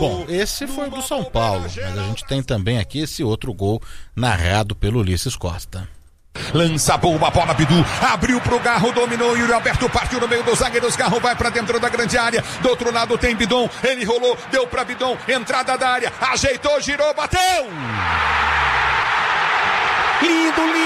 Bom, esse foi do São Paulo, mas a gente tem também aqui esse outro gol narrado pelo Ulisses Costa. Lança boa bola, Bidu, abriu pro Garro, dominou, Yuri Alberto partiu no meio dos zagueiros, Garro vai pra dentro da grande área, do outro lado tem Bidon, ele rolou, deu pra Bidon, entrada da área, ajeitou, girou, bateu! Lindo, lindo!